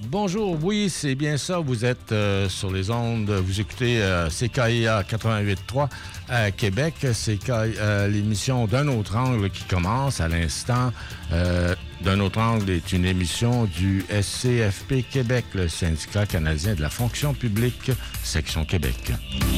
Bonjour, oui, c'est bien ça. Vous êtes sur les ondes, vous écoutez CKIA 88.3 à Québec. C'est l'émission D'un autre angle qui commence à l'instant. D'un autre angle est une émission du SCFP Québec, le syndicat canadien de la fonction publique, section Québec.